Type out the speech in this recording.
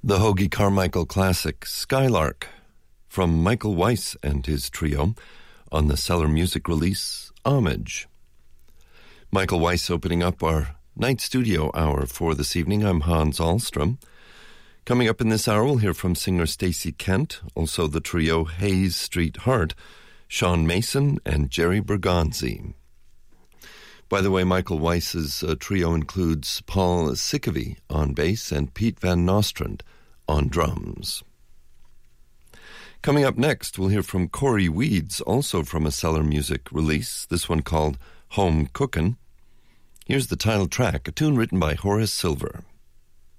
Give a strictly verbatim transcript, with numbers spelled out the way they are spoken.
The Hoagy Carmichael classic Skylark from Michael Weiss and his trio on the Cellar Music release Homage. Michael Weiss opening up our night studio hour for this evening. I'm Hans Ahlstrom. Coming up in this hour, we'll hear from singer Stacey Kent, also the trio Hayes Street Heart, Sean Mason, and Jerry Bergonzi. By the way, Michael Weiss's uh, trio includes Paul Sicovy on bass and Pete Van Nostrand on drums. Coming up next, we'll hear from Corey Weeds, also from a Cellar Music release, this one called Home Cookin'. Here's the title track, a tune written by Horace Silver.